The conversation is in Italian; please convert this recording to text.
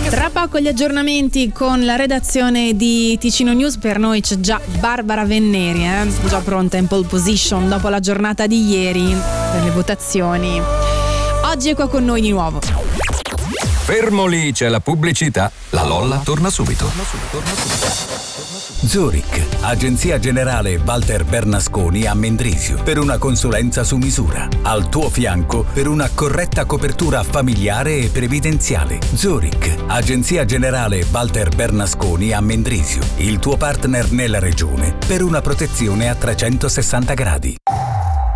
Tra poco gli aggiornamenti con la redazione di Ticino News. Per noi c'è già Barbara Venneri, già pronta in pole position dopo la giornata di ieri per le votazioni. Oggi è qua con noi di nuovo. Fermo lì, c'è la pubblicità. La Lolla torna subito. Zurich, agenzia generale Walter Bernasconi a Mendrisio, per una consulenza su misura. Al tuo fianco per una corretta copertura familiare e previdenziale. Zurich, agenzia generale Walter Bernasconi a Mendrisio, il tuo partner nella regione per una protezione a 360 gradi.